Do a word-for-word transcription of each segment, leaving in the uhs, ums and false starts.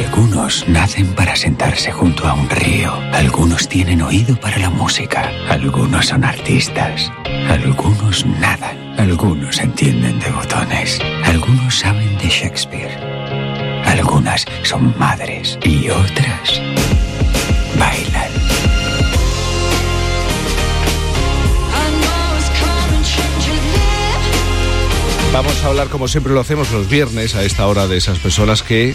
Algunos nacen para sentarse junto a un río. Algunos tienen oído para la música. Algunos son artistas. Algunos nadan. Algunos entienden de botones. Algunos saben de Shakespeare. Algunas son madres y otras bailan. Vamos a hablar, como siempre lo hacemos los viernes, a esta hora, de esas personas que, eh,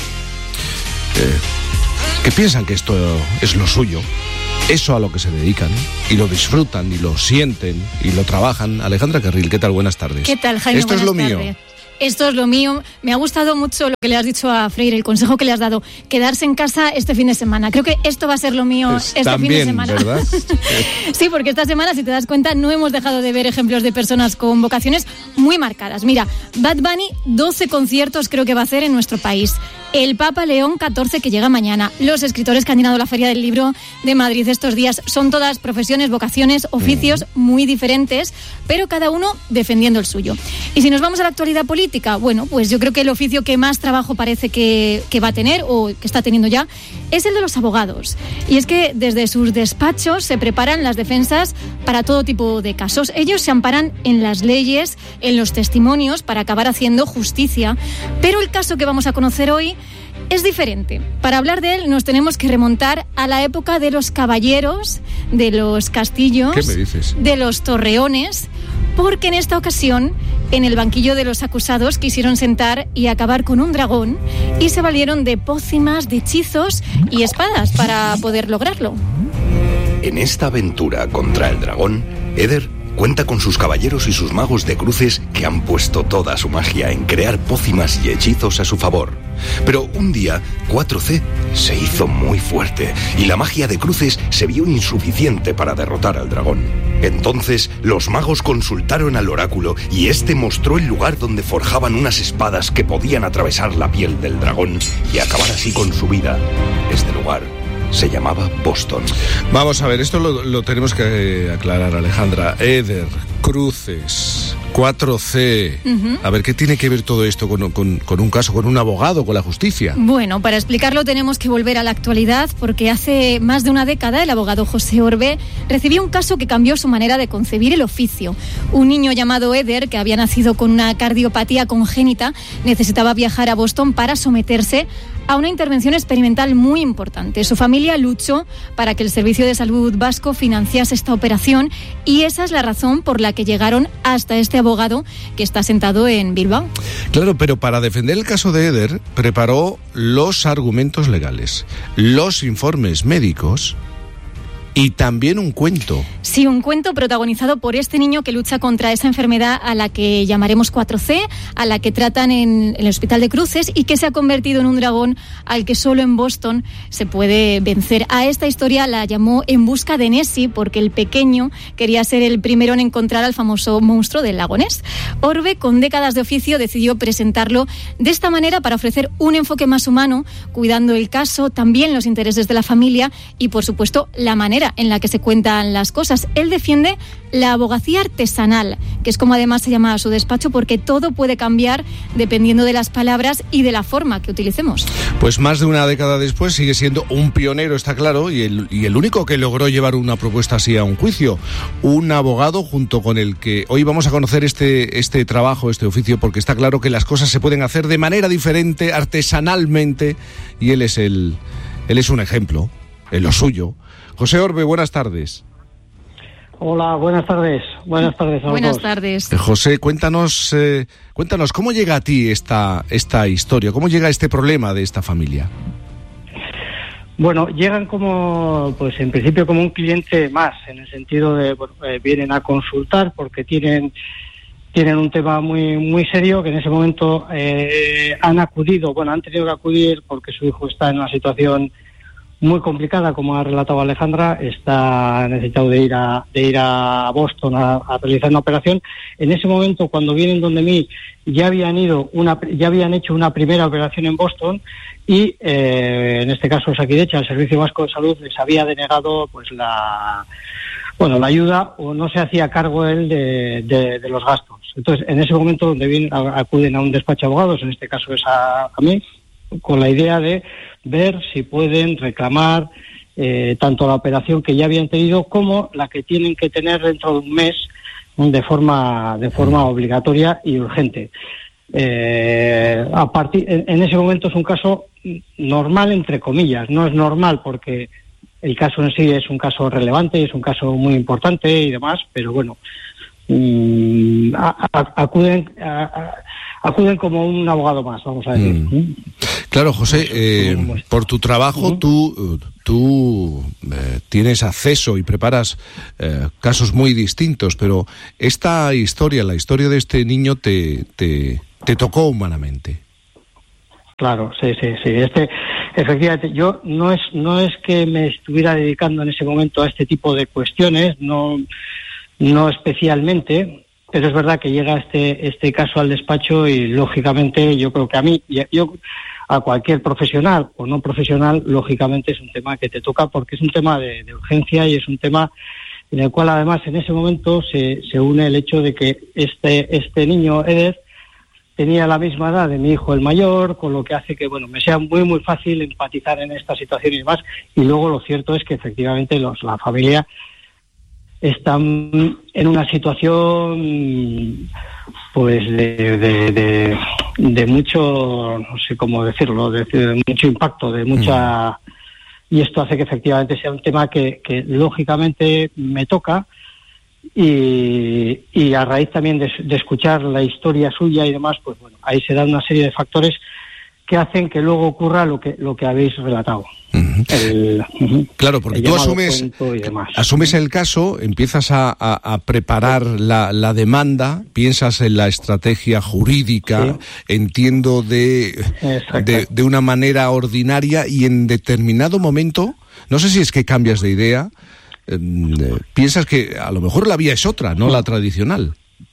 que piensan que esto es lo suyo, eso a lo que se dedican, y lo disfrutan, y lo sienten, y lo trabajan. Alejandra Carril, ¿qué tal? Buenas tardes. ¿Qué tal, Jaime? Esto Buenas es lo tardes. mío. Esto es lo mío. Me ha gustado mucho lo que le has dicho a Freire, el consejo que le has dado, quedarse en casa este fin de semana. Creo que esto va a ser lo mío Pues este también, fin de semana. ¿verdad? Sí, porque esta semana, si te das cuenta, no hemos dejado de ver ejemplos de personas con vocaciones muy marcadas. Mira, Bad Bunny, doce conciertos creo que va a hacer en nuestro país. El Papa León catorce, que llega mañana. Los escritores que han llenado la Feria del Libro de Madrid estos días son todas profesiones, vocaciones, oficios mm. muy diferentes, pero cada uno defendiendo el suyo. Y si nos vamos a la actualidad política, bueno, pues yo creo que el oficio que más trabajo parece que, que va a tener, o que está teniendo ya, es el de los abogados. Y es que desde sus despachos se preparan las defensas para todo tipo de casos. Ellos se amparan en las leyes, en los testimonios, para acabar haciendo justicia. Pero el caso que vamos a conocer hoy es diferente. Para hablar de él nos tenemos que remontar a la época de los caballeros, de los castillos, ¿Qué me dices? de los torreones, porque en esta ocasión, en el banquillo de los acusados, quisieron sentar y acabar con un dragón y se valieron de pócimas, de hechizos y espadas para poder lograrlo. En esta aventura contra el dragón, Eder cuenta con sus caballeros y sus magos de cruces que han puesto toda su magia en crear pócimas y hechizos a su favor. Pero un día, cuatro C se hizo muy fuerte y la magia de cruces se vio insuficiente para derrotar al dragón. Entonces, los magos consultaron al oráculo y este mostró el lugar donde forjaban unas espadas que podían atravesar la piel del dragón y acabar así con su vida. Este lugar se llamaba Boston. Vamos a ver, esto lo, lo tenemos que aclarar, Alejandra. Eder, cruces, cuatro C. Uh-huh. A ver, ¿qué tiene que ver todo esto con, con, con un caso, con un abogado, con la justicia? Bueno, para explicarlo tenemos que volver a la actualidad, porque hace más de una década el abogado José Orbe recibió un caso que cambió su manera de concebir el oficio. Un niño llamado Eder, que había nacido con una cardiopatía congénita, necesitaba viajar a Boston para someterse a una intervención experimental muy importante. Su familia luchó para que el Servicio de Salud Vasco financiase esta operación y esa es la razón por la que llegaron hasta este abogado que está sentado en Bilbao. Claro, pero para defender el caso de Eder preparó los argumentos legales, los informes médicos y también un cuento. Sí, un cuento protagonizado por este niño que lucha contra esa enfermedad a la que llamaremos cuatro C, a la que tratan en el Hospital de Cruces y que se ha convertido en un dragón al que solo en Boston se puede vencer. A esta historia la llamó En busca de Nessie porque el pequeño quería ser el primero en encontrar al famoso monstruo del lago Ness. Orbe, con décadas de oficio, decidió presentarlo de esta manera para ofrecer un enfoque más humano, cuidando el caso, también los intereses de la familia y, por supuesto, la manera en la que se cuentan las cosas. Él defiende la abogacía artesanal, que es como además se llama a su despacho, porque todo puede cambiar dependiendo de las palabras y de la forma que utilicemos. Pues más de una década después sigue siendo un pionero, está claro, y el, y el único que logró llevar una propuesta así a un juicio. Un abogado junto con el que hoy vamos a conocer este, este trabajo, este oficio, porque está claro que las cosas se pueden hacer de manera diferente, artesanalmente, y él es, el, él es un ejemplo, en lo suyo. José Orbe, buenas tardes. Hola, buenas tardes. Buenas tardes a Buenas todos. tardes. Eh, José, cuéntanos, eh, cuéntanos, ¿cómo llega a ti esta, esta historia? ¿Cómo llega este problema de esta familia? Bueno, llegan como, pues en principio como un cliente más, en el sentido de, bueno, eh, vienen a consultar porque tienen tienen un tema muy muy serio que en ese momento eh, han acudido, bueno, han tenido que acudir porque su hijo está en una situación muy complicada, como ha relatado Alejandra, está necesitado de ir a de ir a Boston a, a realizar una operación. En ese momento, cuando vienen donde mí, ya habían ido una ya habían hecho una primera operación en Boston y eh, en este caso Osakidetza, el Servicio Vasco de Salud, les había denegado pues la bueno la ayuda, o no se hacía cargo él de, de, de los gastos. Entonces, en ese momento donde vienen acuden a un despacho de abogados, en este caso es a, a mí, con la idea de ver si pueden reclamar eh, tanto la operación que ya habían tenido como la que tienen que tener dentro de un mes de forma de forma obligatoria y urgente. Eh, a partir en, en ese momento es un caso normal, entre comillas. No es normal porque el caso en sí es un caso relevante, es un caso muy importante y demás, pero bueno, mmm, a, a, acuden a, a, acuden como un abogado más, vamos a decir. Mm. Claro, José, eh, por tu trabajo uh-huh. tú, tú eh, tienes acceso y preparas eh, casos muy distintos, pero esta historia, la historia de este niño te, te, te tocó humanamente. Claro, sí, sí, sí. Este, efectivamente, yo no es no es que me estuviera dedicando en ese momento a este tipo de cuestiones, no no especialmente, pero es verdad que llega este este caso al despacho y lógicamente yo creo que a mí, yo a cualquier profesional o no profesional, lógicamente es un tema que te toca porque es un tema de, de urgencia y es un tema en el cual además en ese momento se se une el hecho de que este este niño Eder tenía la misma edad de mi hijo el mayor, con lo que hace que bueno me sea muy muy fácil empatizar en esta situación y demás. Y luego lo cierto es que efectivamente los la familia están en una situación pues de de, de, de mucho, no sé cómo decirlo, de, de mucho impacto, de mucha y esto hace que efectivamente sea un tema que, que lógicamente me toca. Y, y a raíz también de, de escuchar la historia suya y demás, pues bueno, ahí se dan una serie de factores que hacen que luego ocurra lo que lo que habéis relatado. Uh-huh. El, uh-huh, claro, porque tú asumes asumes el caso, empiezas a, a, a preparar la, la demanda, piensas en la estrategia jurídica, sí. entiendo de, de de una manera ordinaria y en determinado momento, no sé si es que cambias de idea, Eh, piensas que a lo mejor la vía es otra, no la tradicional.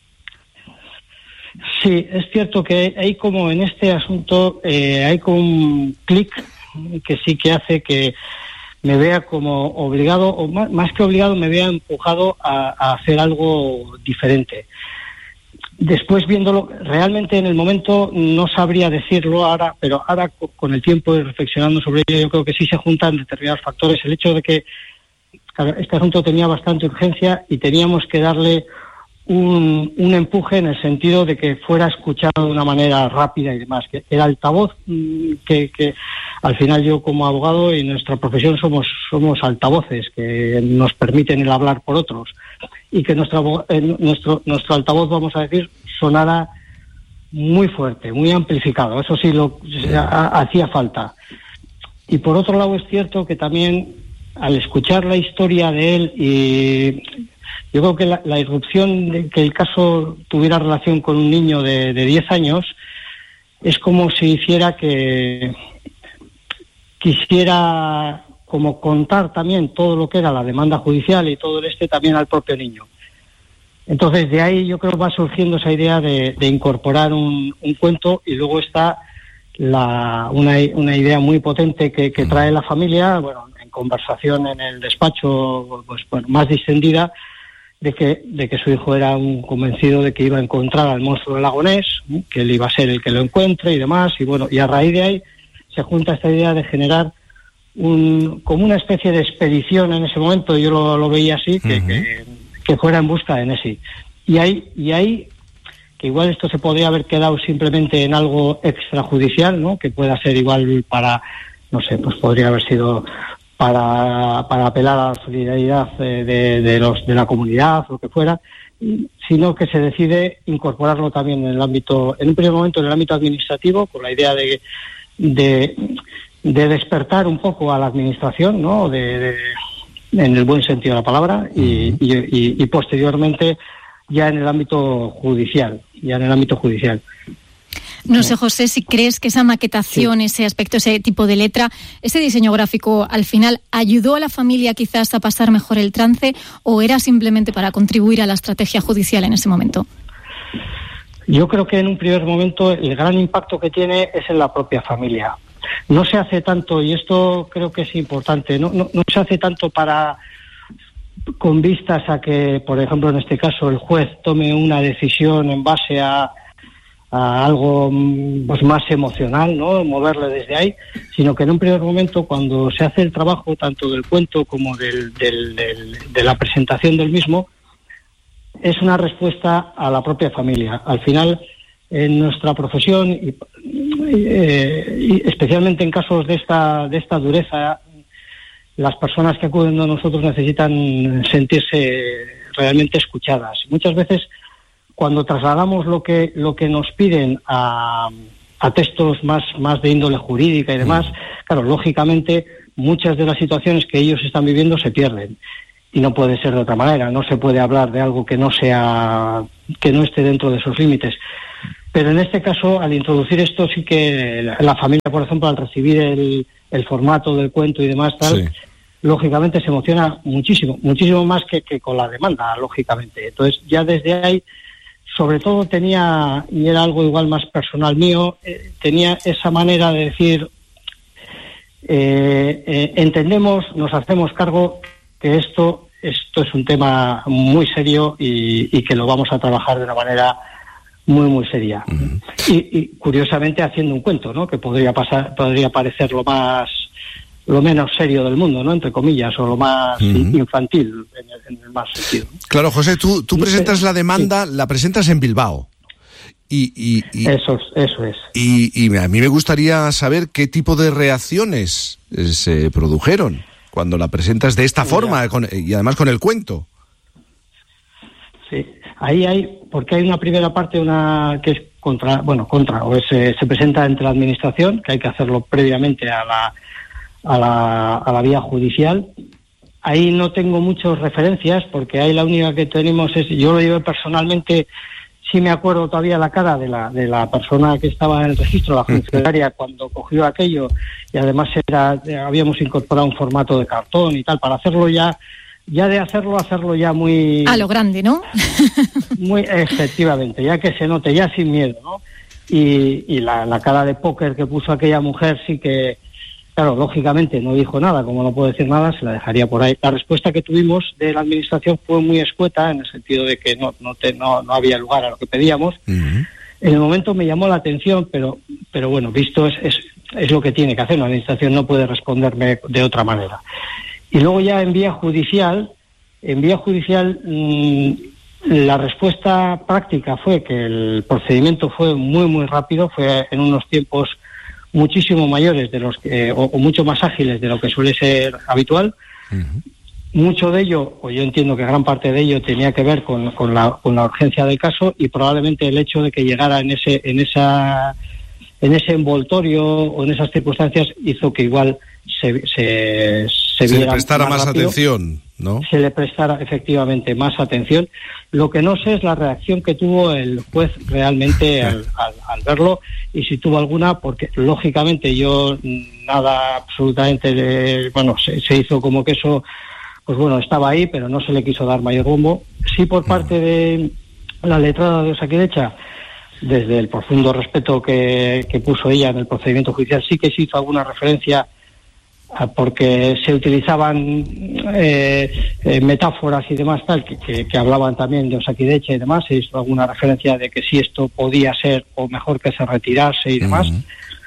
Sí, es cierto que hay como en este asunto eh, hay como un clic que sí que hace que me vea como obligado, o más, más que obligado, me vea empujado a, a hacer algo diferente. Después viéndolo, realmente en el momento no sabría decirlo ahora, pero ahora con el tiempo y reflexionando sobre ello, yo creo que sí se juntan determinados factores. El hecho de que este asunto tenía bastante urgencia y teníamos que darle un, un empuje en el sentido de que fuera escuchado de una manera rápida y demás, que el altavoz que, que al final yo como abogado y nuestra profesión somos somos altavoces que nos permiten el hablar por otros y que nuestro nuestro nuestro altavoz, vamos a decir, sonara muy fuerte, muy amplificado. Eso sí lo hacía falta. Y por otro lado es cierto que también al escuchar la historia de él, y yo creo que la, la irrupción de que el caso tuviera relación con un niño de, de diez años es como si hiciera que quisiera como contar también todo lo que era la demanda judicial y todo el este también al propio niño. Entonces de ahí yo creo que va surgiendo esa idea de, de incorporar un, un cuento, y luego está la una, una idea muy potente que, que trae la familia, bueno, conversación en el despacho pues bueno, más distendida, de que de que su hijo era un convencido de que iba a encontrar al monstruo del lago Ness, ¿eh? que él iba a ser el que lo encuentre y demás, y bueno, y a raíz de ahí se junta esta idea de generar un como una especie de expedición en ese momento, yo lo, lo veía así, que, uh-huh. que, que fuera en busca de Nessie. Y ahí, y ahí que igual esto se podría haber quedado simplemente en algo extrajudicial, ¿no? Que pueda ser igual para, no sé, pues podría haber sido para para apelar a la solidaridad de, de, de los de la comunidad o lo que fuera, sino que se decide incorporarlo también en el ámbito, en un primer momento en el ámbito administrativo, con la idea de de, de despertar un poco a la administración, ¿no? De, de, en el buen sentido de la palabra, y, y, y, y posteriormente ya en el ámbito judicial, ya en el ámbito judicial. No sé, José, si crees que esa maquetación, sí. ese aspecto, ese tipo de letra, ese diseño gráfico, al final ayudó a la familia quizás a pasar mejor el trance, o era simplemente para contribuir a la estrategia judicial en ese momento. Yo creo que en un primer momento el gran impacto que tiene es en la propia familia. No se hace tanto, y esto creo que es importante, no, no, no se hace tanto para con vistas a que, por ejemplo, en este caso el juez tome una decisión en base a a algo pues más emocional, ¿no? Moverle desde ahí, sino que en un primer momento, cuando se hace el trabajo tanto del cuento como del, del, del, de la presentación del mismo, es una respuesta a la propia familia. Al final, en nuestra profesión, y, eh, y especialmente en casos de esta, de esta dureza, las personas que acuden a nosotros necesitan sentirse realmente escuchadas. Muchas veces, cuando trasladamos lo que lo que nos piden a, a textos más, más de índole jurídica y demás, claro, lógicamente muchas de las situaciones que ellos están viviendo se pierden. Y no puede ser de otra manera, no se puede hablar de algo que no sea, que no esté dentro de esos límites. Pero en este caso, al introducir esto, sí que la, la familia, por ejemplo, al recibir el, el formato del cuento y demás, tal, sí, lógicamente se emociona muchísimo, muchísimo más que, que con la demanda, lógicamente. Entonces, ya desde ahí, sobre todo tenía, y era algo igual más personal mío, eh, tenía esa manera de decir, eh, eh, entendemos, nos hacemos cargo que esto, esto es un tema muy serio y, y que lo vamos a trabajar de una manera muy, muy seria. Uh-huh. Y, y curiosamente haciendo un cuento, ¿no? Que podría pasar, podría parecer lo más, lo menos serio del mundo, ¿no? Entre comillas, o lo más uh-huh. infantil, en el, en el más sentido. Claro, José, tú, tú presentas la demanda, sí, la presentas en Bilbao. Y, y, y, eso, eso es. Y, y a mí me gustaría saber qué tipo de reacciones eh, se produjeron cuando la presentas de esta forma, con, y además con el cuento. Sí, ahí hay, porque hay una primera parte, una que es contra, bueno, contra, o es, eh, se presenta entre la administración, que hay que hacerlo previamente a la, a la, a la vía judicial. Ahí no tengo muchas referencias, porque ahí la única que tenemos es, yo lo llevé personalmente, sí me acuerdo todavía la cara de la de la persona que estaba en el registro, la funcionaria, cuando cogió aquello, y además era habíamos incorporado un formato de cartón y tal, para hacerlo ya, ya de hacerlo, hacerlo ya muy... A lo grande, ¿no? Muy, efectivamente, ya que se note, ya sin miedo, ¿no? Y, y la, la cara de póker que puso aquella mujer sí que, claro, lógicamente no dijo nada, como no puedo decir nada, se la dejaría por ahí. La respuesta que tuvimos de la administración fue muy escueta, en el sentido de que no no te, no, no había lugar a lo que pedíamos. Uh-huh. En el momento me llamó la atención, pero pero bueno, visto es, es, es lo que tiene que hacer, la administración no puede responderme de otra manera. Y luego ya en vía judicial, en vía judicial mmm, la respuesta práctica fue que el procedimiento fue muy muy rápido, fue en unos tiempos muchísimo mayores de los que, o, o mucho más ágiles de lo que suele ser habitual. Uh-huh. Mucho de ello, o yo entiendo que gran parte de ello tenía que ver con, con la con la urgencia del caso, y probablemente el hecho de que llegara en ese en esa en ese envoltorio o en esas circunstancias hizo que igual se se se, se le prestara más, más atención, ¿no? Se le prestara efectivamente más atención. Lo que no sé es la reacción que tuvo el juez realmente al, al, al verlo, y si tuvo alguna, porque lógicamente yo nada absolutamente de, bueno, se, se hizo como que eso, pues bueno, estaba ahí, pero no se le quiso dar mayor rumbo. Sí, por parte de la letrada de Osakidetza, desde el profundo respeto que, que puso ella en el procedimiento judicial, sí que se hizo alguna referencia, porque se utilizaban eh, eh, metáforas y demás tal que, que, que hablaban también de Osakidetza y demás. Se hizo alguna referencia de que si esto podía ser o mejor que se retirase y demás. Uh-huh.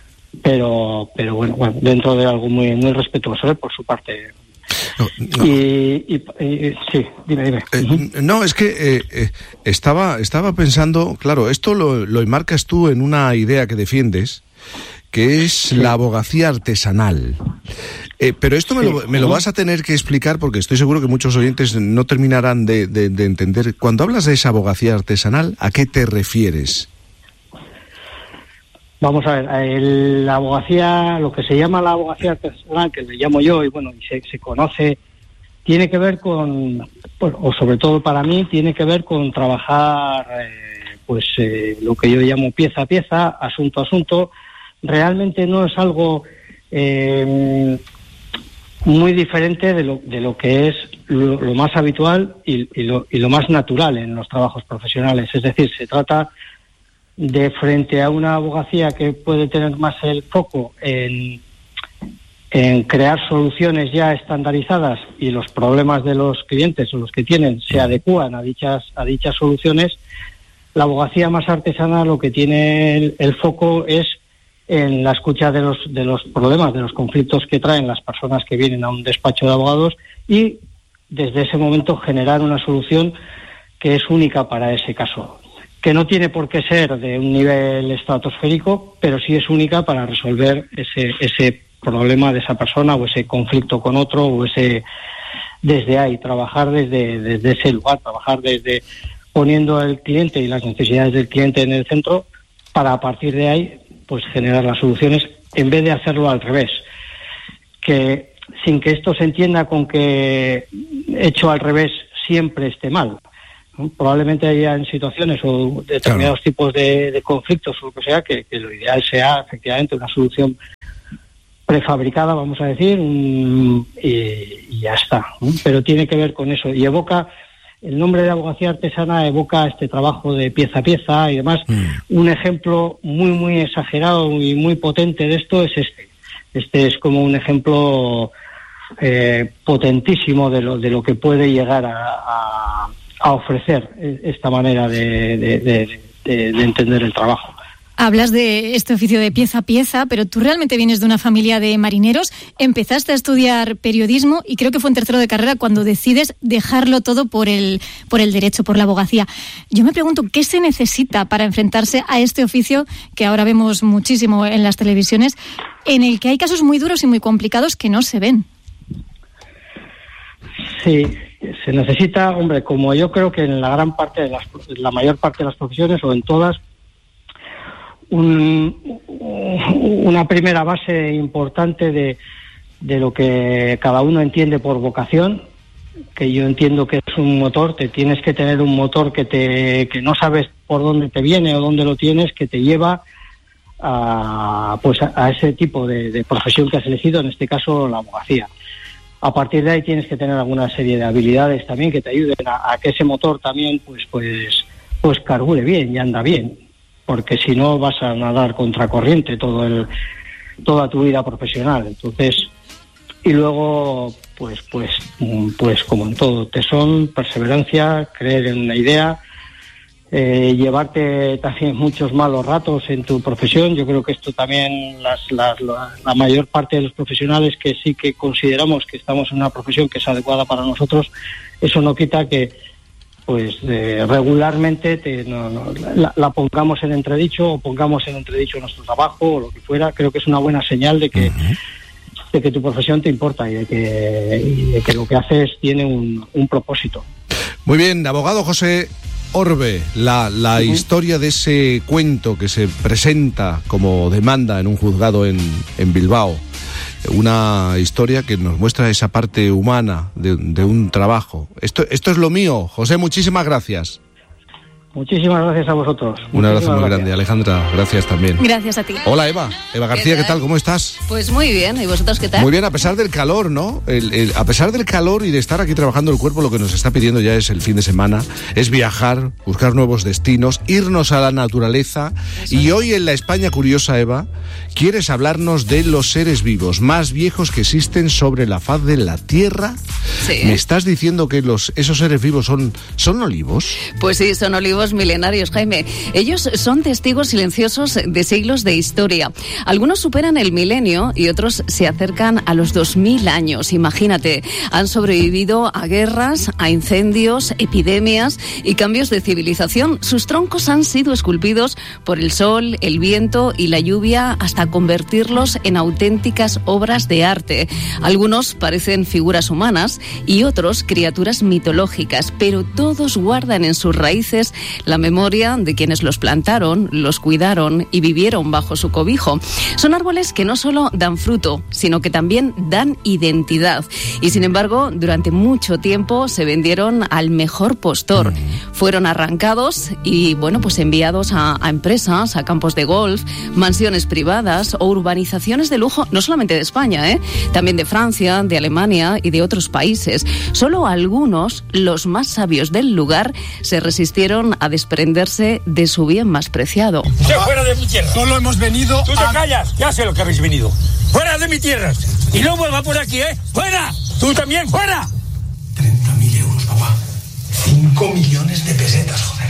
pero pero bueno, bueno, dentro de algo muy muy respetuoso, ¿eh? Por su parte. No, no. Y, y, y sí, dime, dime. Eh, uh-huh. No, es que eh, eh, estaba estaba pensando, claro, esto lo, lo enmarcas tú en una idea que defiendes, que es sí. la abogacía artesanal. Eh, pero esto me, sí. lo, me lo vas a tener que explicar, porque estoy seguro que muchos oyentes no terminarán de, de, de entender. Cuando hablas de esa abogacía artesanal, ¿a qué te refieres? Vamos a ver, el, la abogacía, lo que se llama la abogacía artesanal, que le llamo yo, y bueno, y se, se conoce, tiene que ver con, pues, o sobre todo para mí, tiene que ver con trabajar, eh, pues, eh, lo que yo llamo pieza a pieza, asunto a asunto. Realmente no es algo eh, muy diferente de lo, de lo que es lo, lo más habitual y, y, lo, y lo más natural en los trabajos profesionales. Es decir, se trata de, frente a una abogacía que puede tener más el foco en, en crear soluciones ya estandarizadas, y los problemas de los clientes o los que tienen se adecúan a dichas, a dichas soluciones, La abogacía más artesana lo que tiene el, el foco es en la escucha de los, de los problemas, de los conflictos que traen las personas que vienen a un despacho de abogados y desde ese momento generar una solución que es única para ese caso, que no tiene por qué ser de un nivel estratosférico, pero sí es única para resolver ese, ese problema de esa persona o ese conflicto con otro o ese desde ahí, trabajar desde, desde ese lugar, trabajar desde poniendo al cliente y las necesidades del cliente en el centro para a partir de ahí pues generar las soluciones en vez de hacerlo al revés, que sin que esto se entienda con que hecho al revés siempre esté mal. ¿No? Probablemente haya en situaciones o determinados claro. tipos de, de conflictos o lo que sea que, que lo ideal sea efectivamente una solución prefabricada, vamos a decir, un, y, y ya está, ¿no? Pero tiene que ver con eso y evoca, el nombre de abogacía artesana evoca este trabajo de pieza a pieza y demás. Mm. Un ejemplo muy muy exagerado y muy potente de esto es este. Este es como un ejemplo eh, potentísimo de lo de lo que puede llegar a, a, a ofrecer esta manera de, de, de, de, de entender el trabajo. Hablas de este oficio de pieza a pieza, pero tú realmente vienes de una familia de marineros, empezaste a estudiar periodismo y creo que fue en tercero de carrera cuando decides dejarlo todo por el, por el derecho, por la abogacía. Yo me pregunto, ¿qué se necesita para enfrentarse a este oficio que ahora vemos muchísimo en las televisiones, en el que hay casos muy duros y muy complicados que no se ven? Sí, se necesita, hombre, como yo creo que en la gran parte de las, la mayor parte de las profesiones o en todas, Un, una primera base importante de, de lo que cada uno entiende por vocación, que yo entiendo que es un motor. Te tienes que tener un motor que te que no sabes por dónde te viene o dónde lo tienes, que te lleva a pues a, a ese tipo de, de profesión que has elegido, en este caso la abogacía. A partir de ahí tienes que tener alguna serie de habilidades también que te ayuden a, a que ese motor también pues pues pues carbure bien y anda bien, porque si no vas a nadar contracorriente todo el toda tu vida profesional. Entonces, y luego pues pues pues como en todo, tesón, perseverancia, creer en una idea, eh, llevarte también muchos malos ratos en tu profesión. Yo creo que esto también las, las, la, la mayor parte de los profesionales que sí que consideramos que estamos en una profesión que es adecuada para nosotros, eso no quita que pues eh, regularmente te, no, no, la, la pongamos en entredicho o pongamos en entredicho nuestro trabajo o lo que fuera. Creo que es una buena señal de que uh-huh. de que tu profesión te importa y de que, y de que lo que haces tiene un, un propósito. Muy bien, abogado José Orbe, la, la uh-huh. historia de ese cuento que se presenta como demanda en un juzgado en, en Bilbao. Una historia que nos muestra esa parte humana de, de un trabajo. Esto, esto es lo mío. José, muchísimas gracias. Muchísimas gracias a vosotros. Un abrazo muy gracias. grande. Alejandra, gracias también. Gracias a ti. Hola, Eva. Eva García, ¿qué tal? ¿Qué tal? ¿Cómo estás? Pues muy bien. ¿Y vosotros qué tal? Muy bien, a pesar del calor, ¿no? El, el, a pesar del calor y de estar aquí trabajando el cuerpo, lo que nos está pidiendo ya es el fin de semana, es viajar, buscar nuevos destinos, irnos a la naturaleza. Eso y es. Hoy en la España Curiosa, Eva, quieres hablarnos de los seres vivos más viejos que existen sobre la faz de la Tierra. Sí. ¿Me estás diciendo que los esos seres vivos son, son olivos? Pues sí, son olivos milenarios, Jaime. Ellos son testigos silenciosos de siglos de historia. Algunos superan el milenio y otros se acercan a los dos mil años. Imagínate, han sobrevivido a guerras, a incendios, epidemias y cambios de civilización. Sus troncos han sido esculpidos por el sol, el viento y la lluvia hasta convertirlos en auténticas obras de arte. Algunos parecen figuras humanas y otros criaturas mitológicas, pero todos guardan en sus raíces la memoria de quienes los plantaron, los cuidaron y vivieron bajo su cobijo. Son árboles que no solo dan fruto, sino que también dan identidad. Y sin embargo, durante mucho tiempo se vendieron al mejor postor. Fueron arrancados y, bueno, pues enviados a, a empresas, a campos de golf, mansiones privadas o urbanizaciones de lujo, no solamente de España, ¿eh? También de Francia, de Alemania y de otros países. Solo algunos, los más sabios del lugar, se resistieron a desprenderse de su bien más preciado. ¡Usted fuera de mi tierra! Solo hemos venido. ¡Tú te a... callas! Ya sé lo que habéis venido. ¡Fuera de mi tierra! Y no vuelva por aquí, ¿eh? ¡Fuera! ¡Tú también, fuera! treinta mil euros, papá. cinco millones de pesetas, joder.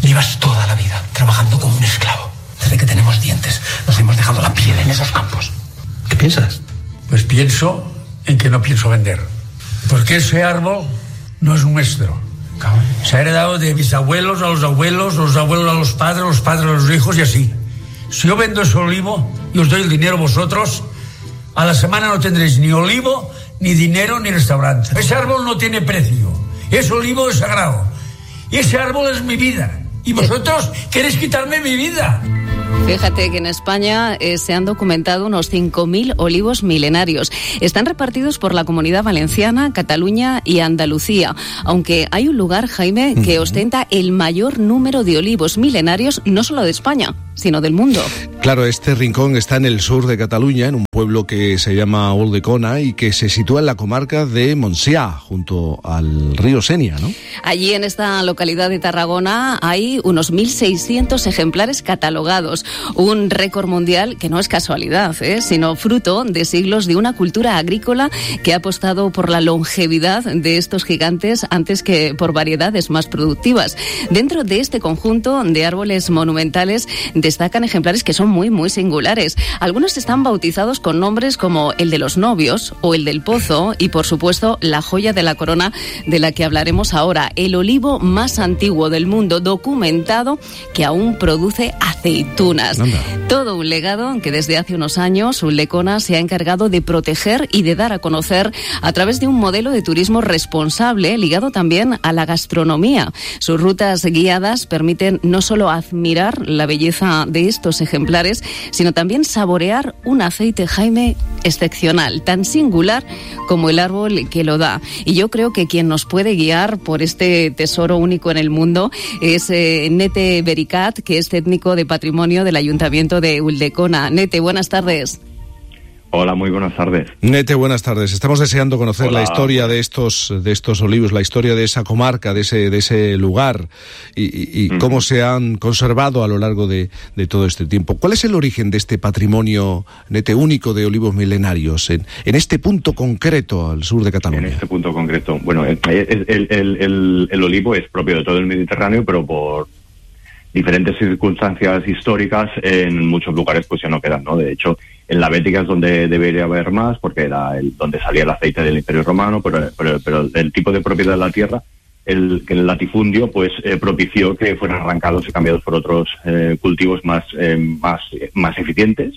Llevas toda la vida trabajando como un esclavo. Desde que tenemos dientes nos hemos dejado la piel en esos campos. ¿Qué piensas? Pues pienso en que no pienso vender. Porque ese árbol no es nuestro. Se ha heredado de mis abuelos a los abuelos, los abuelos a los padres, los padres a los hijos y así. Si yo vendo ese olivo y os doy el dinero vosotros, a la semana no tendréis ni olivo, ni dinero, ni restaurante. Ese árbol no tiene precio. Ese olivo es sagrado. Y ese árbol es mi vida. Y vosotros queréis quitarme mi vida. Fíjate que en España eh, se han documentado unos cinco mil olivos milenarios. Están repartidos por la Comunidad Valenciana, Cataluña y Andalucía. Aunque hay un lugar, Jaime, que uh-huh. ostenta el mayor número de olivos milenarios, no solo de España, sino del mundo. Claro, este rincón está en el sur de Cataluña, en un pueblo que se llama Ulldecona y que se sitúa en la comarca de Montsià, junto al río Sénia, ¿no? Allí, en esta localidad de Tarragona, hay unos mil seiscientos ejemplares catalogados. Un récord mundial que no es casualidad, ¿eh? sino fruto de siglos de una cultura agrícola que ha apostado por la longevidad de estos gigantes antes que por variedades más productivas. Dentro de este conjunto de árboles monumentales destacan ejemplares que son muy, muy singulares. Algunos están bautizados con nombres como el de los novios o el del pozo y, por supuesto, la joya de la corona de la que hablaremos ahora, el olivo más antiguo del mundo documentado que aún produce aceitunas. Anda. Todo un legado que desde hace unos años Ulldecona se ha encargado de proteger y de dar a conocer a través de un modelo de turismo responsable ligado también a la gastronomía. Sus rutas guiadas permiten no solo admirar la belleza de estos ejemplares, sino también saborear un aceite, Jaime, excepcional, tan singular como el árbol que lo da. Y yo creo que quien nos puede guiar por este tesoro único en el mundo es eh, Nete Bericat, que es técnico de patrimonio del Ayuntamiento de Ulldecona. Nete, buenas tardes. Hola, muy buenas tardes. Nete, buenas tardes. Estamos deseando conocer Hola. la historia de estos de estos olivos, la historia de esa comarca, de ese de ese lugar y, y, y uh-huh. cómo se han conservado a lo largo de, de todo este tiempo. ¿Cuál es el origen de este patrimonio, Nete, único de olivos milenarios en, en este punto concreto al sur de Cataluña? En este punto concreto. Bueno, el, el, el, el, el olivo es propio de todo el Mediterráneo, pero por diferentes circunstancias históricas en muchos lugares pues ya no quedan, ¿no? De hecho, en la Bética es donde debería haber más, porque era el, donde salía el aceite del Imperio Romano, pero, pero, pero el tipo de propiedad de la tierra, el, el latifundio, pues eh, propició que fueran arrancados y cambiados por otros eh, cultivos más, eh, más, más eficientes.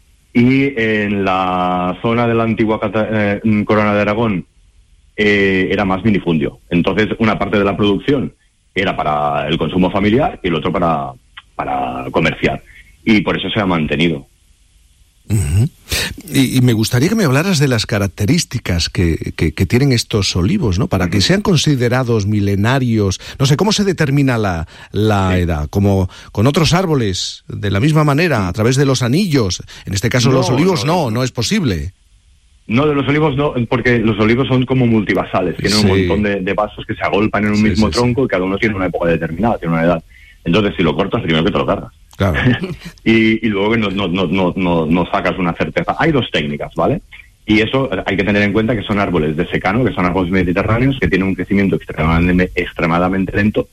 Y en la zona de la antigua Cata- eh, Corona de Aragón eh, era más minifundio. Entonces, una parte de la producción era para el consumo familiar y el otro para, para comerciar. Y por eso se ha mantenido. Uh-huh. Y, y me gustaría que me hablaras de las características que, que, que tienen estos olivos, ¿no? Para uh-huh. que sean considerados milenarios. No sé, ¿cómo se determina la, la sí. edad? ¿Como con otros árboles, de la misma manera, a través de los anillos? En este caso, no, los olivos no, no, no es posible. No, de los olivos no, porque los olivos son como multivasales, tienen sí. un montón de, de vasos que se agolpan en un sí, mismo sí, tronco sí. y cada uno tiene una época determinada, tiene una edad. Entonces, si lo cortas, primero que te lo cargas. Claro. y, y luego no, no, no, no, no, no sacas una certeza. Hay dos técnicas, ¿vale? Y eso hay que tener en cuenta que son árboles de secano, que son árboles mediterráneos, que tienen un crecimiento extremadamente, extremadamente lento.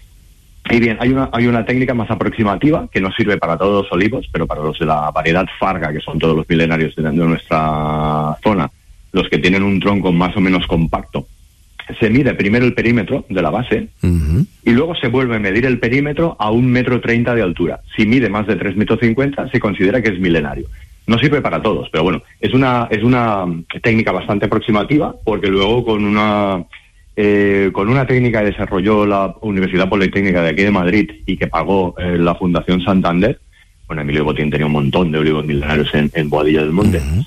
Y bien, hay una, hay una técnica más aproximativa que no sirve para todos los olivos, pero para los de la variedad Farga, que son todos los milenarios de, de nuestra zona, los que tienen un tronco más o menos compacto. Se mide primero el perímetro de la base uh-huh. y luego se vuelve a medir el perímetro a un metro treinta de altura. Si mide más de tres metros cincuenta, se considera que es milenario. No sirve para todos, pero bueno, es una, es una técnica bastante aproximativa, porque luego con una... Eh, con una técnica que desarrolló la Universidad Politécnica de aquí de Madrid y que pagó eh, la Fundación Santander, bueno, Emilio Botín tenía un montón de olivos milenarios en, en Boadilla del Monte, uh-huh.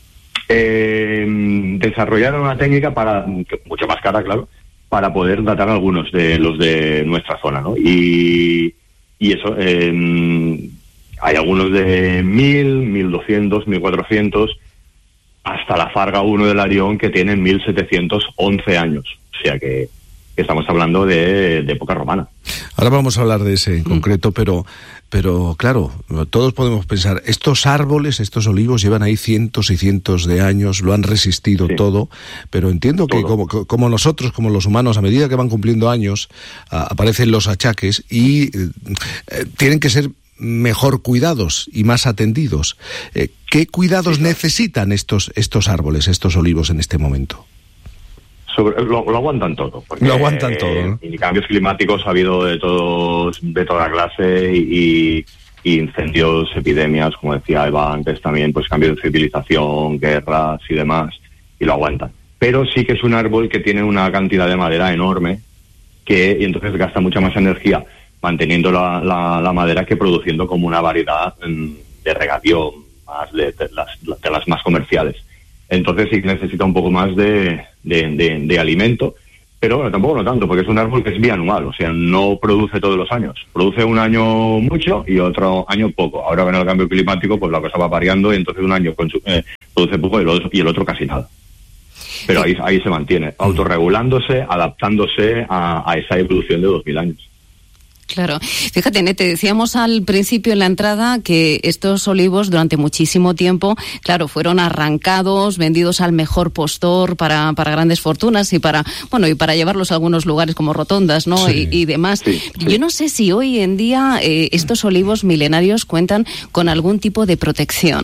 eh, desarrollaron una técnica para, mucho más cara, claro, para poder datar algunos de los de nuestra zona, ¿no? Y, y eso, eh, hay algunos de mil, mil doscientos, mil cuatrocientos, hasta la Farga uno del Arión, que tienen mil setecientos once años. O sea que estamos hablando de, de época romana. Ahora vamos a hablar de ese en concreto, pero, pero claro, todos podemos pensar, estos árboles, estos olivos llevan ahí cientos y cientos de años, lo han resistido sí. todo, pero entiendo todo. que como, como nosotros, como los humanos, a medida que van cumpliendo años, a, aparecen los achaques y eh, tienen que ser mejor cuidados y más atendidos. Eh, ¿Qué cuidados sí, claro. necesitan estos, estos árboles, estos olivos en este momento? Sobre, lo, lo aguantan todo. Porque, lo aguantan todo, ¿no? Y cambios climáticos ha habido de todos, de toda clase y, y incendios, epidemias, como decía Eva antes también, pues cambios de civilización, guerras y demás, y lo aguantan. Pero sí que es un árbol que tiene una cantidad de madera enorme que y entonces gasta mucha más energía manteniendo la, la, la madera que produciendo como una variedad de regadío más de, de, las, de las más comerciales. Entonces sí que necesita un poco más de, de, de, de alimento, pero bueno, tampoco no tanto, porque es un árbol que es bianual, o sea, no produce todos los años. Produce un año mucho y otro año poco. Ahora con el cambio climático, pues la cosa va variando y entonces un año consu- eh, produce poco y el, otro, y el otro casi nada. Pero ahí, ahí se mantiene, autorregulándose, adaptándose a, a esa evolución de dos mil años. Claro. Fíjate, Nete, decíamos al principio en la entrada que estos olivos durante muchísimo tiempo, claro, fueron arrancados, vendidos al mejor postor para, para grandes fortunas y para, bueno, y para llevarlos a algunos lugares como rotondas, ¿no? Sí, y, y demás. Sí, sí. Yo no sé si hoy en día eh, estos olivos milenarios cuentan con algún tipo de protección.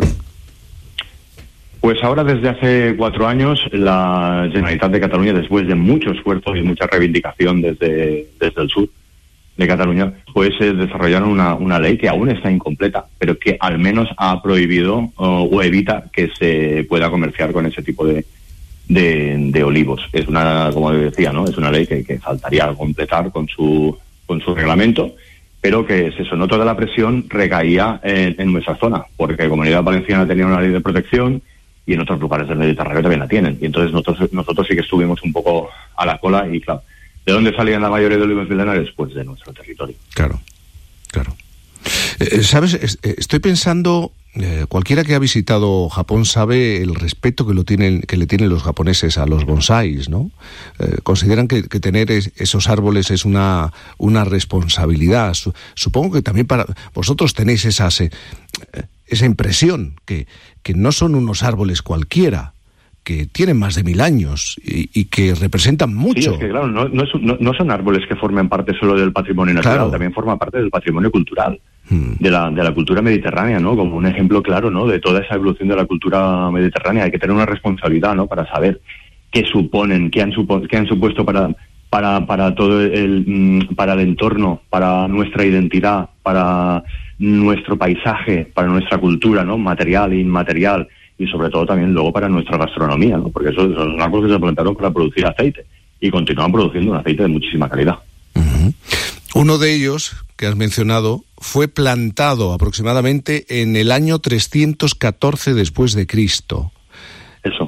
Pues ahora, desde hace cuatro años, la Generalitat de Cataluña, después de mucho esfuerzo y mucha reivindicación desde, desde el sur de Cataluña, pues eh, desarrollaron una, una ley que aún está incompleta, pero que al menos ha prohibido o, o evita que se pueda comerciar con ese tipo de, de, de olivos. Es una, como decía, ¿no? Es una ley que, que faltaría completar con su, con su reglamento, pero que es eso, no toda la presión recaía en, en nuestra zona, porque Comunidad Valenciana tenía una ley de protección y en otros lugares del Mediterráneo también la tienen. Y entonces nosotros, nosotros sí que estuvimos un poco a la cola y claro, ¿de dónde salían la mayoría de olivos milenarios? Pues de nuestro territorio. Claro, claro. Eh, ¿Sabes? Estoy pensando, eh, cualquiera que ha visitado Japón sabe el respeto que lo tienen, que le tienen los japoneses a los bonsáis, ¿no? Eh, consideran que, que tener es, esos árboles es una, una responsabilidad. Su, supongo que también para vosotros tenéis esas, eh, esa impresión que, que no son unos árboles cualquiera, que tienen más de mil años y, y que representan mucho. Sí, es que claro, no, no, es, no, no son árboles que formen parte solo del patrimonio natural, claro. También forman parte del patrimonio cultural, hmm. de la de la cultura mediterránea, ¿no? Como un ejemplo claro, ¿no? De toda esa evolución de la cultura mediterránea. Hay que tener una responsabilidad, ¿no? Para saber qué suponen, qué han, supo, qué han supuesto para para para todo el para el entorno, para nuestra identidad, para nuestro paisaje, para nuestra cultura, ¿no? Material e inmaterial. Y sobre todo también luego para nuestra gastronomía, ¿no? Porque esos son árboles que se plantaron para producir aceite y continúan produciendo un aceite de muchísima calidad. Uh-huh. Uno de ellos, que has mencionado, fue plantado aproximadamente en el año trescientos catorce después de Cristo. Eso.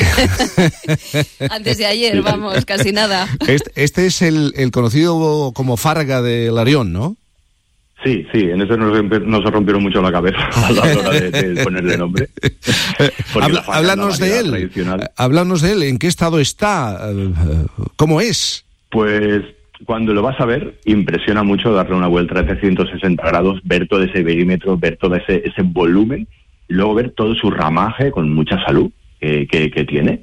Antes de ayer, vamos, casi nada. Este, este es el, el conocido como Farga de Larión, ¿no? Sí, sí, en eso nos, nos rompieron mucho la cabeza a la hora de, de ponerle nombre. Habla, háblanos de él, háblanos de él, ¿en qué estado está? ¿Cómo es? Pues cuando lo vas a ver, impresiona mucho darle una vuelta de trescientos sesenta grados, ver todo ese perímetro, ver todo ese, ese volumen, y luego ver todo su ramaje con mucha salud eh, que, que tiene,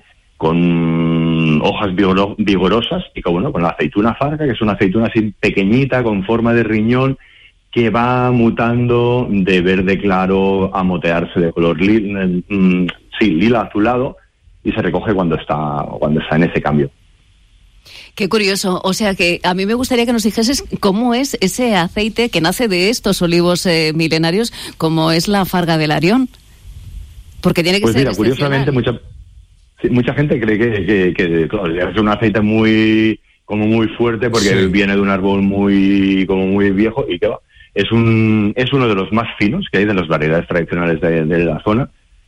con hojas vigor- vigorosas y con, bueno, con la aceituna farga, que es una aceituna así pequeñita, con forma de riñón, que va mutando de verde claro a motearse de color lila, mm, sí, lila azulado, y se recoge cuando está cuando está en ese cambio. Qué curioso. O sea que a mí me gustaría que nos dijeses cómo es ese aceite que nace de estos olivos eh, milenarios, como es la Farga de Larión. Porque tiene que pues ser mira, curiosamente mucha sí, mucha gente cree que, que, que claro, es un aceite muy como muy fuerte porque sí. Viene de un árbol muy como muy viejo y que va. Es un es uno de los más finos que hay de las variedades tradicionales de, de la zona,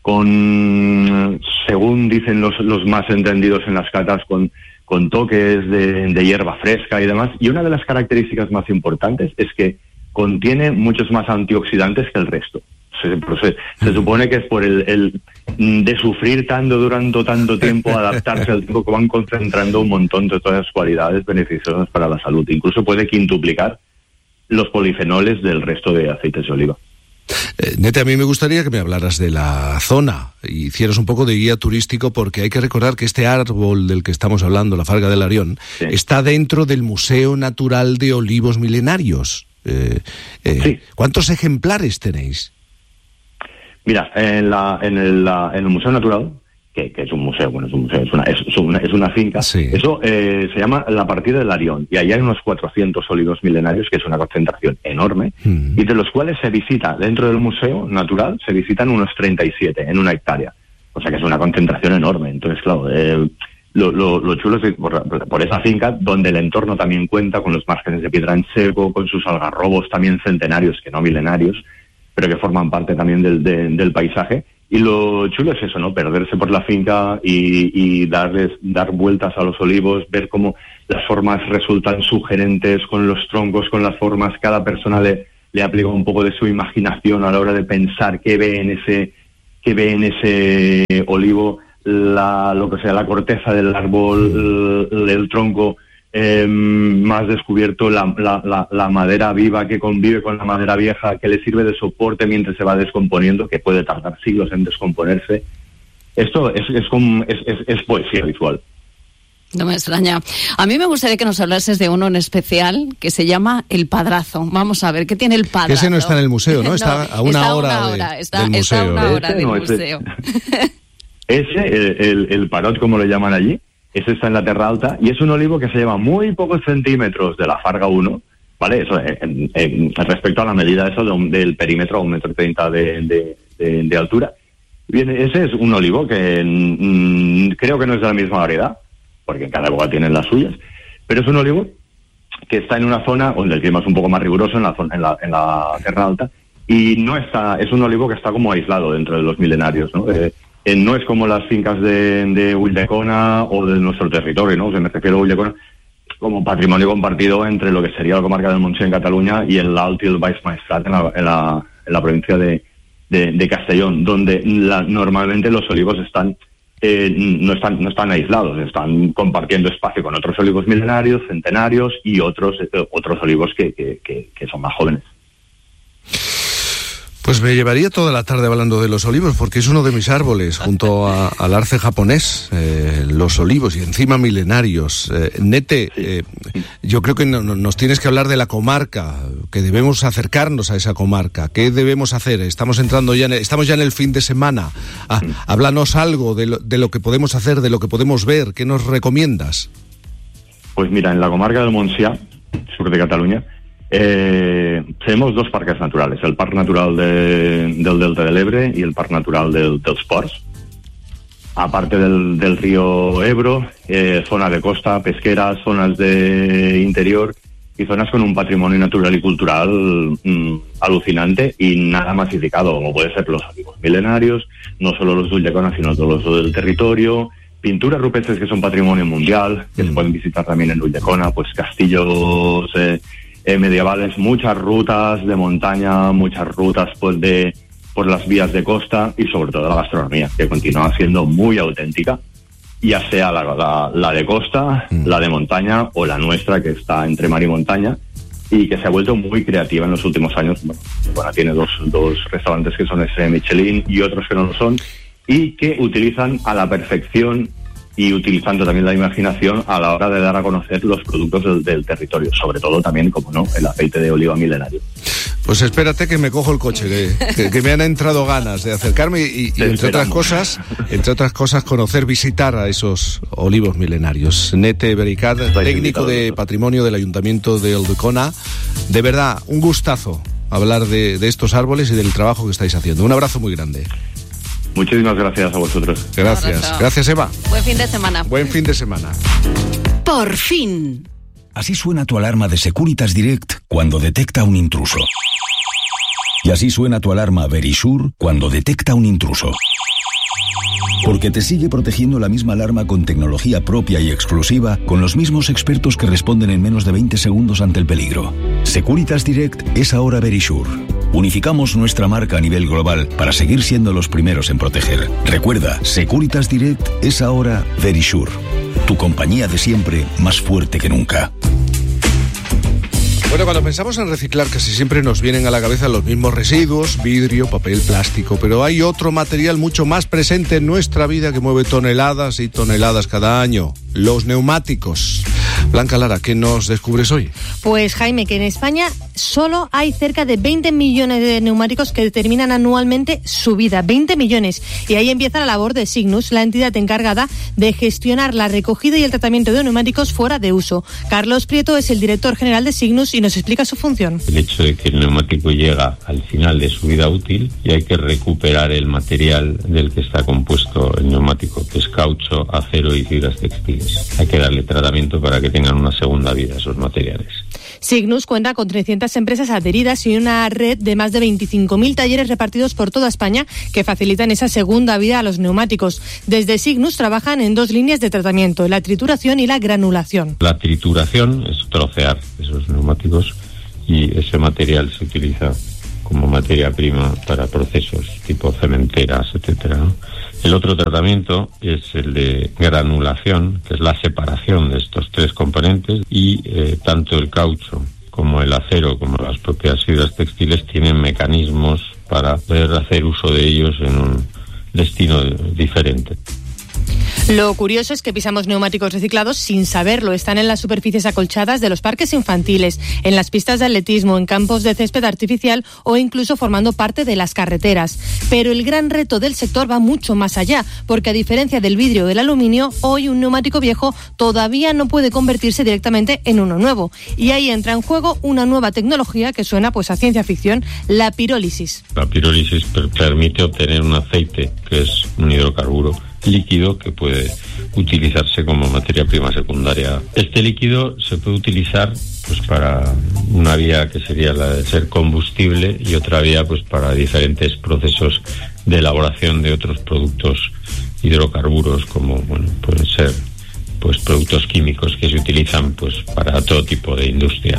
con, según dicen los, los más entendidos en las catas, con, con toques de, de hierba fresca y demás. Y una de las características más importantes es que contiene muchos más antioxidantes que el resto. Se, se, se supone que es por el, el de sufrir tanto durante tanto tiempo, adaptarse al tiempo, que van concentrando un montón de todas las cualidades beneficiosas para la salud. Incluso puede quintuplicar los polifenoles del resto de aceites de oliva. Eh, Nete, a mí me gustaría que me hablaras de la zona y hicieras un poco de guía turístico, porque hay que recordar que este árbol del que estamos hablando, la Farga del Arión, sí. está dentro del Museo Natural de Olivos Milenarios. Eh, eh, sí. ¿Cuántos ejemplares tenéis? Mira, en, la, en, el, la, en el Museo Natural, que, que es un museo, bueno, es un museo, es una, es una, es una finca, sí. eso eh, se llama la Partida del Arión, y ahí hay unos cuatrocientos olivos milenarios, que es una concentración enorme, mm. y de los cuales se visita, dentro del Museo Natural, se visitan unos treinta y siete en una hectárea, o sea que es una concentración enorme. Entonces, claro, eh, lo, lo, lo chulo es que por, por esa finca, donde el entorno también cuenta con los márgenes de piedra en seco, con sus algarrobos también centenarios, que no milenarios, pero que forman parte también del, de, del paisaje. Y lo chulo es eso, ¿no? Perderse por la finca y, y darles, dar vueltas a los olivos, ver cómo las formas resultan sugerentes con los troncos, con las formas. Cada persona le, le aplica un poco de su imaginación a la hora de pensar qué ve en ese, qué ve en ese olivo, la, lo que sea, la corteza del árbol, el, el tronco. Eh, más descubierto la, la, la, la madera viva que convive con la madera vieja, que le sirve de soporte mientras se va descomponiendo, que puede tardar siglos en descomponerse. Esto es, es, como, es, es, es poesía visual. No me extraña. A mí me gustaría que nos hablases de uno en especial que se llama El Padrazo. Vamos a ver, ¿qué tiene el Padrazo? Ese no está en el museo, ¿no? Está no, a una está hora, una hora de, está, del museo. Está una hora ese, del no, museo. Ese, ese el, el, el parot, como lo llaman allí, ese está en la Terra Alta, y es un olivo que se lleva muy pocos centímetros de la Farga uno, ¿vale? Eso, en, en, respecto a la medida eso de un, del perímetro a un metro treinta de, de, de, de altura. Bien, ese es un olivo que mmm, creo que no es de la misma variedad, porque cada boga tiene las suyas, pero es un olivo que está en una zona donde el clima es un poco más riguroso, en la, zona, en la, en la Terra Alta, y no está, es un olivo que está como aislado dentro de los milenarios, ¿no? Eh, Eh, no es como las fincas de, de Ulldecona o de nuestro territorio, ¿no? O sea, me refiero a Ulldecona como patrimonio compartido entre lo que sería la comarca del Montseny en Cataluña y el Alt i el Baix Maestrat en la, en la, en la provincia de, de, de Castellón, donde la, normalmente los olivos están, eh, no están no están aislados, están compartiendo espacio con otros olivos milenarios, centenarios y otros eh, otros olivos que, que, que, que son más jóvenes. Pues me llevaría toda la tarde hablando de los olivos, porque es uno de mis árboles, junto a, al arce japonés, eh, los olivos, y encima milenarios. Eh, Nete, eh, yo creo que no, no, nos tienes que hablar de la comarca, que debemos acercarnos a esa comarca. ¿Qué debemos hacer? Estamos entrando ya en el, estamos ya en el fin de semana. Ah, háblanos algo de lo, de lo que podemos hacer, de lo que podemos ver. ¿Qué nos recomiendas? Pues mira, en la comarca del Montsià, sur de Cataluña, Eh, tenemos dos parques naturales, el Parc Natural de, del Delta del Ebre y el Parc Natural del, dels Ports. Aparte del, del río Ebro, eh, zona de costa, pesqueras, zonas de interior y zonas con un patrimonio natural y cultural mmm, alucinante y nada masificado, como puede ser los olivos milenarios, no solo los de Ulldecona, sino todos los del territorio, pinturas rupestres que son patrimonio mundial, que mm. se pueden visitar también en Ulldecona, pues castillos eh, Eh, medievales, muchas rutas de montaña, muchas rutas pues de por las vías de costa y sobre todo la gastronomía, que continúa siendo muy auténtica, ya sea la, la, la de costa, mm. la de montaña o la nuestra, que está entre mar y montaña y que se ha vuelto muy creativa en los últimos años. Bueno, bueno tiene dos, dos restaurantes que son ese Michelin y otros que no lo son, y que utilizan a la perfección y utilizando también la imaginación a la hora de dar a conocer los productos del, del territorio, sobre todo también, como no, el aceite de oliva milenario. Pues espérate que me cojo el coche, que, que, que me han entrado ganas de acercarme y, y entre otras cosas, entre otras cosas, conocer, visitar a esos olivos milenarios. Nete Bericat, técnico de patrimonio del Ayuntamiento de Ulldecona. De verdad, un gustazo hablar de, de estos árboles y del trabajo que estáis haciendo. Un abrazo muy grande. Muchísimas gracias a vosotros. Gracias. Gracias, Eva. Buen fin de semana. Buen fin de semana. Por fin. Así suena tu alarma de Securitas Direct cuando detecta un intruso. Y así suena tu alarma Verisure cuando detecta un intruso. Porque te sigue protegiendo la misma alarma con tecnología propia y exclusiva, con los mismos expertos que responden en menos de veinte segundos ante el peligro. Securitas Direct es ahora Verisure. Unificamos nuestra marca a nivel global para seguir siendo los primeros en proteger. Recuerda, Securitas Direct es ahora Verisure. Tu compañía de siempre, más fuerte que nunca. Bueno, cuando pensamos en reciclar casi siempre nos vienen a la cabeza los mismos residuos, vidrio, papel, plástico, pero hay otro material mucho más presente en nuestra vida que mueve toneladas y toneladas cada año, los neumáticos. Blanca Lara, ¿qué nos descubres hoy? Pues Jaime, que en España solo hay cerca de veinte millones de neumáticos que determinan anualmente su vida, veinte millones. Y ahí empieza la labor de Signus, la entidad encargada de gestionar la recogida y el tratamiento de neumáticos fuera de uso. Carlos Prieto es el director general de Signus y nos explica su función. El hecho de que el neumático llega al final de su vida útil y hay que recuperar el material del que está compuesto el neumático, que es caucho, acero y fibras textiles. Hay que darle tratamiento para que tengan una segunda vida esos materiales. Signus cuenta con trescientas empresas adheridas y una red de más de veinticinco mil talleres repartidos por toda España que facilitan esa segunda vida a los neumáticos. Desde Signus trabajan en dos líneas de tratamiento, la trituración y la granulación. La trituración es trocear esos neumáticos y ese material se utiliza como materia prima para procesos tipo cementeras, etcétera, ¿no? El otro tratamiento es el de granulación, que es la separación de estos tres componentes, y eh, tanto el caucho como el acero, como las propias fibras textiles, tienen mecanismos para poder hacer uso de ellos en un destino diferente. Lo curioso es que pisamos neumáticos reciclados sin saberlo. Están en las superficies acolchadas de los parques infantiles, en las pistas de atletismo, en campos de césped artificial o incluso formando parte de las carreteras. Pero el gran reto del sector va mucho más allá, porque a diferencia del vidrio o del aluminio, hoy un neumático viejo todavía no puede convertirse directamente en uno nuevo. Y ahí entra en juego una nueva tecnología que suena pues a ciencia ficción, la pirólisis. La pirólisis per- permite obtener un aceite, que es un hidrocarburo líquido que puede utilizarse como materia prima secundaria. Este líquido se puede utilizar pues para una vía que sería la de ser combustible y otra vía pues para diferentes procesos de elaboración de otros productos hidrocarburos, como bueno pueden ser pues productos químicos que se utilizan pues para todo tipo de industrias.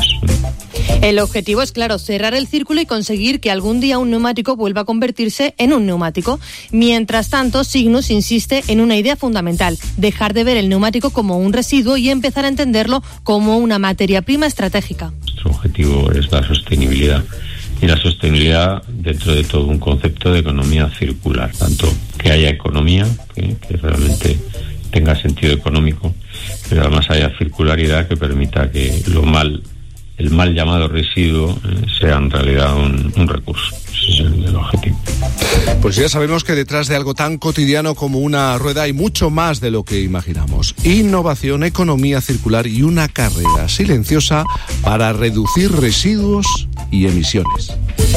El objetivo es, claro, cerrar el círculo y conseguir que algún día un neumático vuelva a convertirse en un neumático. Mientras tanto, Signus insiste en una idea fundamental, dejar de ver el neumático como un residuo y empezar a entenderlo como una materia prima estratégica. Nuestro objetivo es la sostenibilidad. Y la sostenibilidad dentro de todo un concepto de economía circular, tanto que haya economía, que, que realmente tenga sentido económico, pero además haya circularidad que permita que lo mal, el mal llamado residuo eh, sea en realidad un, un recurso. Ese es el, el objetivo. Pues ya sabemos que detrás de algo tan cotidiano como una rueda hay mucho más de lo que imaginamos. Innovación, economía circular y una carrera silenciosa para reducir residuos y emisiones.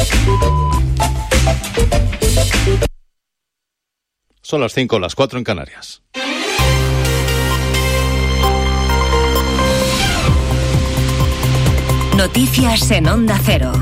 Son las cinco, las cuatro en Canarias. Noticias en Onda Cero.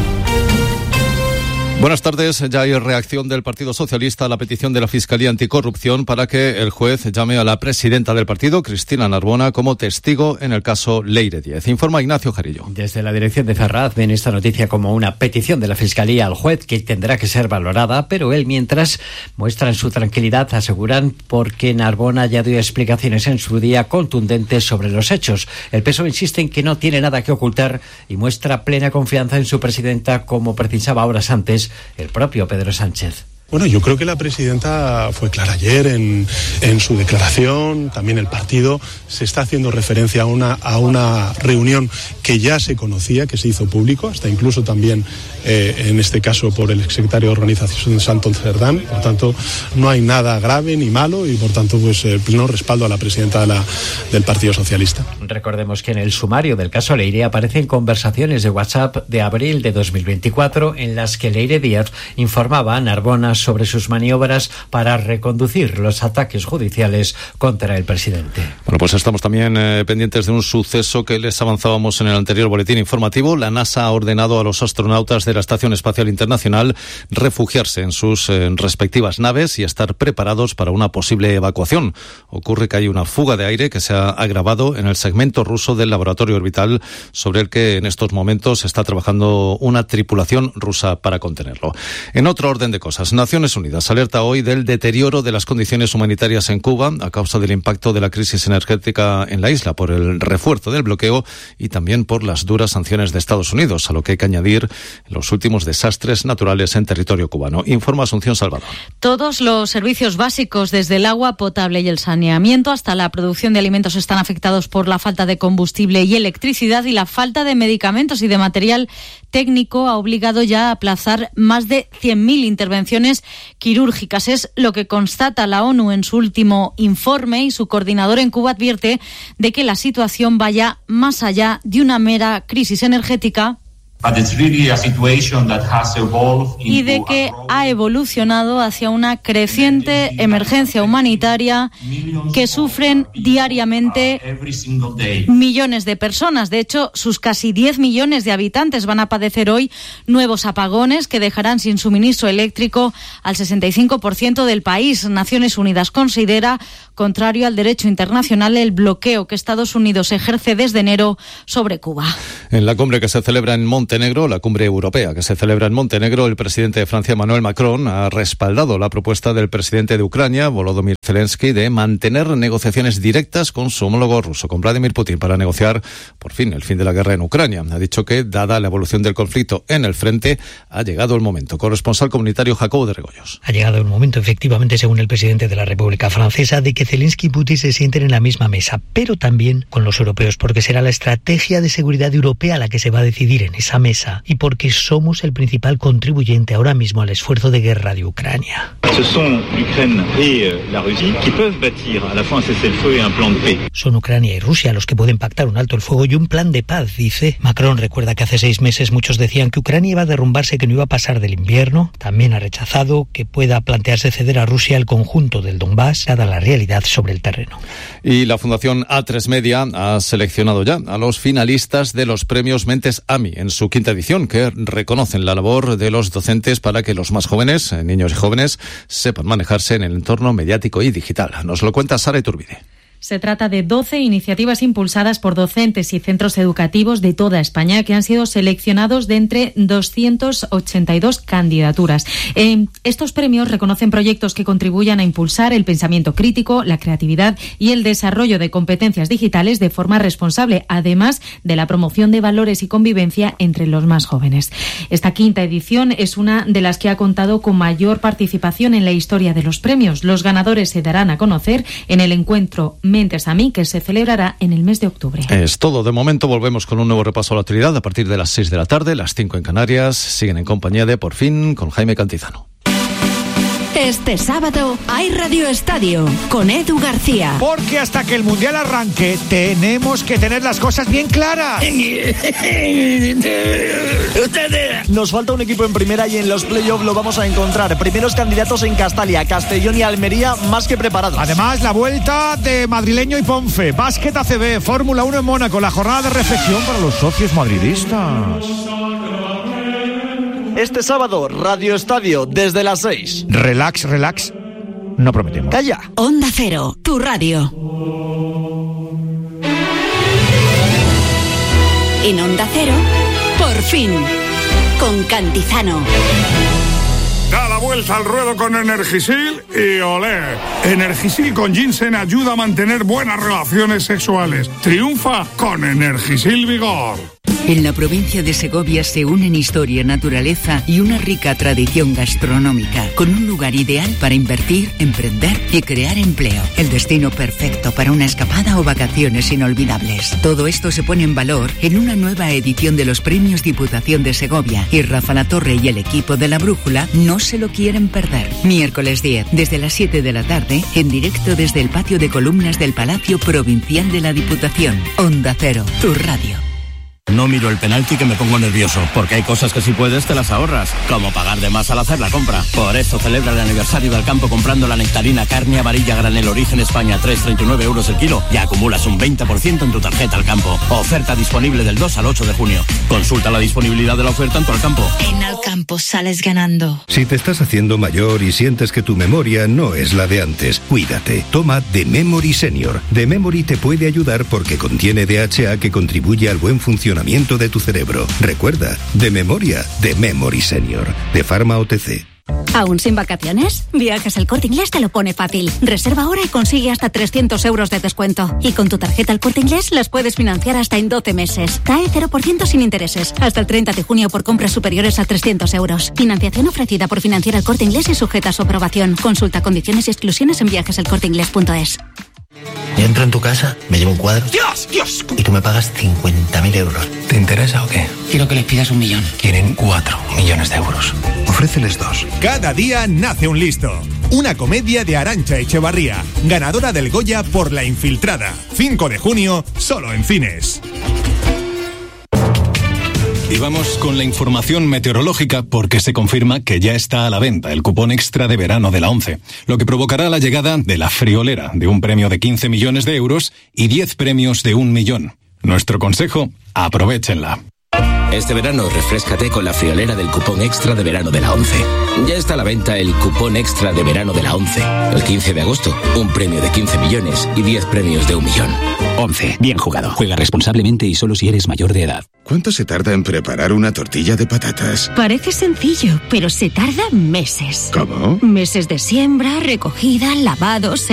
Buenas tardes. Ya hay reacción del Partido Socialista a la petición de la Fiscalía Anticorrupción para que el juez llame a la presidenta del partido, Cristina Narbona, como testigo en el caso Leire Díez. Informa Ignacio Jarillo. Desde la dirección de Ferraz ven esta noticia como una petición de la Fiscalía al juez que tendrá que ser valorada, pero él, mientras, muestran su tranquilidad, aseguran, porque Narbona ya dio explicaciones en su día contundentes sobre los hechos. El P S O E insiste en que no tiene nada que ocultar y muestra plena confianza en su presidenta, como precisaba horas antes el propio Pedro Sánchez. Bueno, yo creo que la presidenta fue clara ayer en, en su declaración, también el partido se está haciendo referencia a una, a una reunión que ya se conocía, que se hizo público, hasta incluso también eh, en este caso por el exsecretario de Organización de Santo Cerdán. Por tanto, no hay nada grave ni malo y por tanto pues eh, pleno respaldo a la presidenta de la, del Partido Socialista. Recordemos que en el sumario del caso Leire aparecen conversaciones de WhatsApp de abril de dos mil veinticuatro en las que Leire Díez informaba a Narbona sobre sus maniobras para reconducir los ataques judiciales contra el presidente. Bueno, pues estamos también eh, pendientes de un suceso que les avanzábamos en el anterior boletín informativo. La NASA ha ordenado a los astronautas de la Estación Espacial Internacional refugiarse en sus eh, respectivas naves y estar preparados para una posible evacuación. Ocurre que hay una fuga de aire que se ha agravado en el segmento ruso del laboratorio orbital, sobre el que en estos momentos está trabajando una tripulación rusa para contenerlo. En otro orden de cosas, Naciones Unidas alerta hoy del deterioro de las condiciones humanitarias en Cuba a causa del impacto de la crisis energética en la isla, por el refuerzo del bloqueo y también por las duras sanciones de Estados Unidos, a lo que hay que añadir los últimos desastres naturales en territorio cubano. Informa Asunción Salvador. Todos los servicios básicos, desde el agua potable y el saneamiento hasta la producción de alimentos, están afectados por la falta de combustible y electricidad, y la falta de medicamentos y de material técnico ha obligado ya a aplazar más de cien mil intervenciones quirúrgicas. Es lo que constata la ONU en su último informe, y su coordinador en Cuba advierte de que la situación vaya más allá de una mera crisis energética y de que ha evolucionado hacia una creciente emergencia humanitaria que sufren diariamente millones de personas. De hecho, sus casi diez millones de habitantes van a padecer hoy nuevos apagones que dejarán sin suministro eléctrico al sesenta y cinco por ciento del país. Naciones Unidas considera contrario al derecho internacional el bloqueo que Estados Unidos ejerce desde enero sobre Cuba. En la cumbre que se celebra en Montenegro, la cumbre europea que se celebra en Montenegro, el presidente de Francia, Emmanuel Macron, ha respaldado la propuesta del presidente de Ucrania, Volodymyr Zelensky, de mantener negociaciones directas con su homólogo ruso, con Vladimir Putin, para negociar por fin el fin de la guerra en Ucrania. Ha dicho que, dada la evolución del conflicto en el frente, ha llegado el momento. Corresponsal comunitario Jacobo de Regoyos. Ha llegado el momento, efectivamente, según el presidente de la República Francesa, de que Zelensky y Putin se sienten en la misma mesa, pero también con los europeos, porque será la estrategia de seguridad europea la que se va a decidir en esa mesa, y porque somos el principal contribuyente ahora mismo al esfuerzo de guerra de Ucrania. Son Ucrania y Rusia los que pueden pactar un alto el fuego y un plan de paz, dice. Macron recuerda que hace seis meses muchos decían que Ucrania iba a derrumbarse, que no iba a pasar del invierno. También ha rechazado que pueda plantearse ceder a Rusia el conjunto del Donbass, dada la realidad sobre el terreno. Y la Fundación A tres Media ha seleccionado ya a los finalistas de los premios Mentes A M I en su quinta edición, que reconocen la labor de los docentes para que los más jóvenes, niños y jóvenes, sepan manejarse en el entorno mediático y digital. Nos lo cuenta Sara Iturbide. Se trata de doce iniciativas impulsadas por docentes y centros educativos de toda España que han sido seleccionados de entre doscientas ochenta y dos candidaturas. Eh, estos premios reconocen proyectos que contribuyan a impulsar el pensamiento crítico, la creatividad y el desarrollo de competencias digitales de forma responsable, además de la promoción de valores y convivencia entre los más jóvenes. Esta quinta edición es una de las que ha contado con mayor participación en la historia de los premios. Los ganadores se darán a conocer en el encuentro Mentes A M I, que se celebrará en el mes de octubre. Es todo de momento. Volvemos con un nuevo repaso a la actualidad a partir de las seis de la tarde, las cinco en Canarias. Siguen en compañía de Por Fin con Jaime Cantizano. Este sábado hay Radio Estadio con Edu García. Porque hasta que el Mundial arranque tenemos que tener las cosas bien claras. Nos falta un equipo en primera y en los playoffs lo vamos a encontrar. Primeros candidatos en Castalia, Castellón y Almería más que preparados. Además, la vuelta de Madrileño y Ponfe, Básquet A C B, Fórmula uno en Mónaco, la jornada de reflexión para los socios madridistas. Este sábado, Radio Estadio, desde las seis. Relax, relax. No prometemos. ¡Calla! Onda Cero, tu radio. En Onda Cero, Por Fin, con Cantizano. Da la vuelta al ruedo con Energisil y olé. Energisil con ginseng ayuda a mantener buenas relaciones sexuales. Triunfa con Energisil Vigor. En la provincia de Segovia se unen historia, naturaleza y una rica tradición gastronómica, con un lugar ideal para invertir, emprender y crear empleo. El destino perfecto para una escapada o vacaciones inolvidables. Todo esto se pone en valor en una nueva edición de los Premios Diputación de Segovia, y Rafa Latorre y el equipo de La Brújula no se lo quieren perder. Miércoles diez, desde las siete de la tarde, en directo desde el patio de columnas del Palacio Provincial de la Diputación. Onda Cero, tu radio. No miro el penalti que me pongo nervioso, porque hay cosas que si puedes te las ahorras, como pagar de más al hacer la compra. Por eso celebra el aniversario del campo comprando la nectarina carne amarilla granel origen España, tres coma treinta y nueve euros el kilo, y acumulas un veinte por ciento en tu tarjeta Alcampo. Oferta disponible del dos al ocho de junio. Consulta la disponibilidad de la oferta en tu Alcampo. En Alcampo sales ganando. Si te estás haciendo mayor y sientes que tu memoria no es la de antes, cuídate. Toma The Memory Senior. The Memory te puede ayudar porque contiene D H A que contribuye al buen funcionamiento de tu cerebro. Recuerda, de memoria, The Memory Senior, de Pharma O T C. ¿Aún sin vacaciones? Viajes El Corte Inglés te lo pone fácil. Reserva ahora y consigue hasta trescientos euros de descuento. Y con tu tarjeta El Corte Inglés las puedes financiar hasta en doce meses. C A E cero por ciento sin intereses. Hasta el treinta de junio por compras superiores a trescientos euros. Financiación ofrecida por Financiera El Corte Inglés y sujeta a su aprobación. Consulta condiciones y exclusiones en viajes el corte inglés punto es. Yo entro en tu casa, me llevo un cuadro. ¡Dios, Dios! Y tú me pagas cincuenta mil euros. ¿Te interesa o qué? Quiero que les pidas un millón. Quieren cuatro millones de euros. Ofréceles dos. Cada día nace un listo. Una comedia de Arantxa Echevarría, ganadora del Goya por La Infiltrada. cinco de junio, solo en cines. Y vamos con la información meteorológica porque se confirma que ya está a la venta el cupón extra de verano de la ONCE, lo que provocará la llegada de la friolera de un premio de quince millones de euros y diez premios de un millón. Nuestro consejo, aprovéchenla. Este verano refréscate con la friolera del cupón extra de verano de la ONCE. Ya está a la venta el cupón extra de verano de la ONCE. El quince de agosto, un premio de quince millones y diez premios de un millón. ONCE, bien jugado. Juega responsablemente y solo si eres mayor de edad. ¿Cuánto se tarda en preparar una tortilla de patatas? Parece sencillo, pero se tarda meses. ¿Cómo? Meses de siembra, recogida, lavado,